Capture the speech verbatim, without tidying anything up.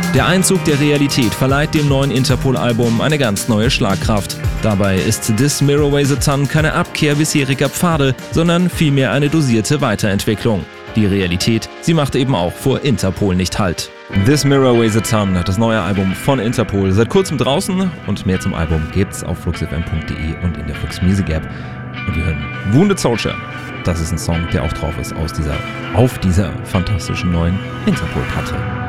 Der Einzug der Realität verleiht dem neuen Interpol-Album eine ganz neue Schlagkraft. Dabei ist This Mirror Weighs a Ton keine Abkehr bisheriger Pfade, sondern vielmehr eine dosierte Weiterentwicklung. Die Realität, sie macht eben auch vor Interpol nicht Halt. This Mirror Weighs a Ton, das neue Album von Interpol, seit kurzem draußen und mehr zum Album gibt's auf flux f m punkt d e und in der Flux Music App. Und wir hören Wounded Soldier. Das ist ein Song, der auch drauf ist aus dieser, auf dieser fantastischen neuen Interpol-Platte.